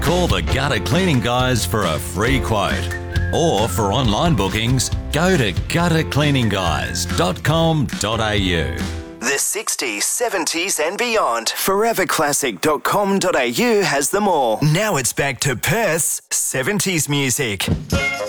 Call the Gutter Cleaning Guys for a free quote. Or for online bookings, go to guttercleaningguys.com.au. The 60s, 70s and beyond. Foreverclassic.com.au has them all. Now it's back to Perth's 70s music.